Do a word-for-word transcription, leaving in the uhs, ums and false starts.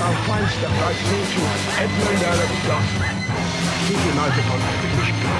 our fine step right through to Edmund Alexander. He's United on British